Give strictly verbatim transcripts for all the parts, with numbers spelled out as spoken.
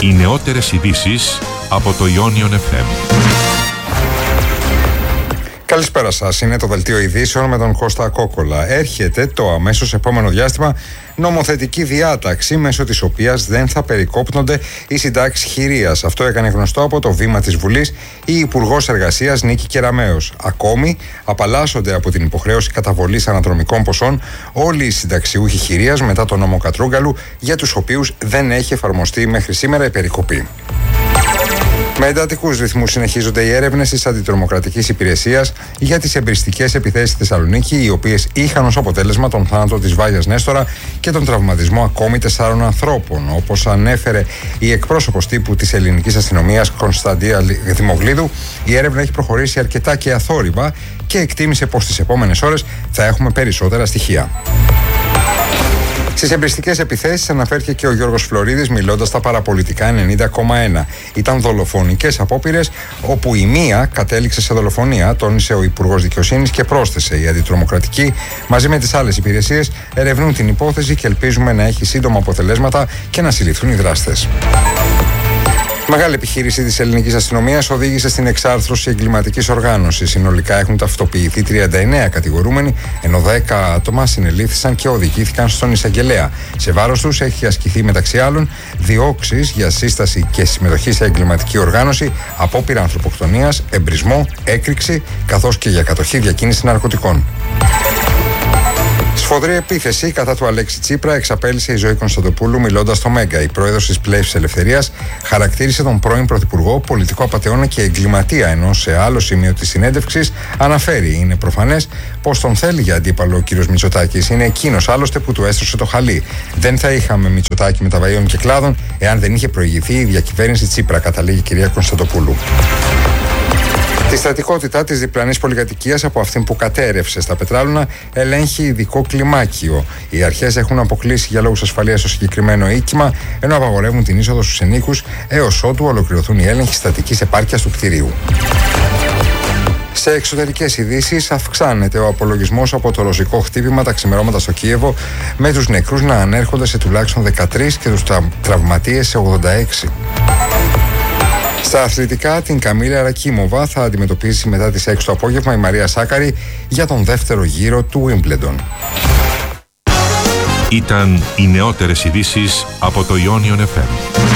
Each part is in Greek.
Οι νεότερες ειδήσεις από το Ionion εφ εμ. Καλησπέρα σας. Είναι το Δελτίο Ειδήσεων με τον Κώστα Κόκολα. Έρχεται το αμέσως επόμενο διάστημα νομοθετική διάταξη, μέσω της οποίας δεν θα περικόπτονται οι συντάξεις χειρίας. Αυτό έκανε γνωστό από το βήμα της Βουλής η Υπουργός Εργασίας Νίκη Κεραμέως. Ακόμη, απαλλάσσονται από την υποχρέωση καταβολής αναδρομικών ποσών όλοι οι συνταξιούχοι χειρίας μετά τον νόμο Κατρούγκαλου, για τους οποίους δεν έχει εφαρμοστεί μέχρι σήμερα η περικοπή. Με εντατικούς ρυθμούς συνεχίζονται οι έρευνες της Αντιτρομοκρατικής Υπηρεσίας για τις εμπριστικές επιθέσεις στη Θεσσαλονίκη, οι οποίες είχαν ως αποτέλεσμα τον θάνατο της Βάγιας Νέστορα και τον τραυματισμό ακόμη τεσσάρων ανθρώπων. Όπως ανέφερε η εκπρόσωπος τύπου της ελληνικής αστυνομίας Κωνσταντία Δημογλίδου, η έρευνα έχει προχωρήσει αρκετά και αθόρυβα και εκτίμησε πως τις επόμενες ώρες θα έχουμε περισσότερα στοιχεία. Στις εμπριστικές επιθέσεις αναφέρθηκε και ο Γιώργος Φλωρίδης, μιλώντας στα παραπολιτικά ενενήντα κόμμα ένα. Ήταν δολοφονικές απόπειρες, όπου η μία κατέληξε σε δολοφονία, τόνισε ο Υπουργός Δικαιοσύνης και πρόσθεσε: η Αντιτρομοκρατική μαζί με τις άλλες υπηρεσίες ερευνούν την υπόθεση και ελπίζουμε να έχει σύντομα αποτελέσματα και να συλληφθούν οι δράστες. Μεγάλη επιχείρηση της ελληνικής αστυνομίας οδήγησε στην εξάρθρωση εγκληματικής οργάνωσης. Συνολικά έχουν ταυτοποιηθεί τριάντα εννέα κατηγορούμενοι, ενώ δέκα άτομα συνελήφθησαν και οδηγήθηκαν στον εισαγγελέα. Σε βάρος τους έχει ασκηθεί μεταξύ άλλων διώξεις για σύσταση και συμμετοχή σε εγκληματική οργάνωση, απόπειρα ανθρωποκτονίας, εμπρισμό, έκρηξη, καθώς και για κατοχή διακίνηση ναρκωτικών. Σφοδρή επίθεση κατά του Αλέξη Τσίπρα εξαπέλυσε η Ζωή Κωνσταντοπούλου, μιλώντας στο Μέγκα. Η πρόεδρος της Πλεύσης Ελευθερίας χαρακτήρισε τον πρώην Πρωθυπουργό πολιτικό απατεώνα και εγκληματία, ενώ σε άλλο σημείο της συνέντευξης αναφέρει: είναι προφανές πως τον θέλει για αντίπαλο ο κ. Μητσοτάκης. Είναι εκείνος άλλωστε που του έστρωσε το χαλί. Δεν θα είχαμε Μητσοτάκη μεταβαίων και κλάδων εάν δεν είχε προηγηθεί η διακυβέρνηση Τσίπρα, καταλήγει η κυρία Κωνσταντοπούλου. Τη στρατικότητα της διπλανής πολυκατοικίας από αυτήν που κατέρευσε στα Πετράλωνα ελέγχει ειδικό κλιμάκιο. Οι αρχές έχουν αποκλείσει για λόγους ασφαλείας το συγκεκριμένο οίκημα, ενώ απαγορεύουν την είσοδο στους ενίκους έως ότου ολοκληρωθούν οι έλεγχοι στατικής επάρκειας του κτηρίου. Σε εξωτερικές ειδήσεις, αυξάνεται ο απολογισμός από το ρωσικό χτύπημα τα ξημερώματα στο Κίεβο, με τους νεκρούς να ανέρχονται σε τουλάχιστον δεκατρείς και τους τρα... τραυματίες σε ογδόντα έξι. Στα αθλητικά, την Καμίλα Ρακίμοβα θα αντιμετωπίσει μετά τις έξι το απόγευμα η Μαρία Σάκαρη για τον δεύτερο γύρο του Wimbledon. Ήταν οι νεότερες ειδήσεις από το Ionion εφ εμ.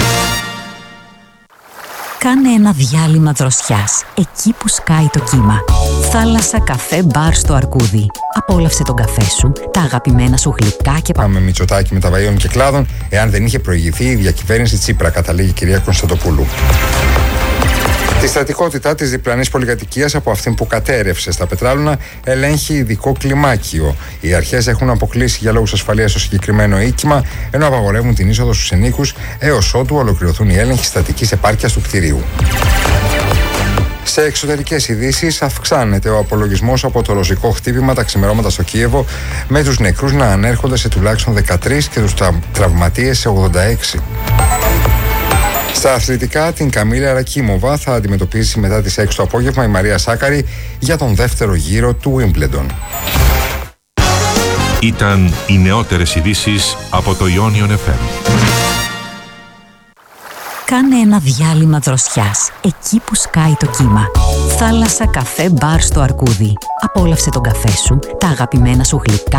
Κάνε ένα διάλειμμα δροσιάς, εκεί που σκάει το κύμα. Θάλασσα, καφέ, μπαρ στο Αρκούδι. Απόλαυσε τον καφέ σου, τα αγαπημένα σου γλυκά και πάμε Μητσοτάκη μεταβαίων και κλάδων, εάν δεν είχε προηγηθεί η διακυβέρνηση Τσίπρα, καταλήγει η κυρία Κωνσταντοπούλου. Τη στρατικότητα της διπλανής πολυκατοικίας από αυτήν που κατέρευσε στα Πετράλωνα ελέγχει ειδικό κλιμάκιο. Οι αρχές έχουν αποκλείσει για λόγους ασφαλείας το συγκεκριμένο οίκημα, ενώ απαγορεύουν την είσοδο στους ενίκους έως ότου ολοκληρωθούν οι έλεγχοι στατικής επάρκειας του κτηρίου. Σε εξωτερικές ειδήσεις, αυξάνεται ο απολογισμός από το ρωσικό χτύπημα τα ξημερώματα στο Κίεβο, με τους νεκρούς να ανέρχονται σε τουλάχιστον δεκατρείς και τους τρα... τραυματίες σε ογδόντα έξι. Στα αθλητικά, την Καμίλα Ρακίμοβα θα αντιμετωπίσει μετά τις έξι το απόγευμα η Μαρία Σάκαρη για τον δεύτερο γύρο του Wimbledon. Ήταν οι νεότερες ειδήσεις από το Ionion εφ εμ. Κάνε ένα διάλειμμα δροσιάς, εκεί που σκάει το κύμα. Θάλασσα, καφέ, μπαρ στο Αρκούδι. Απόλαυσε τον καφέ σου, τα αγαπημένα σου γλυκά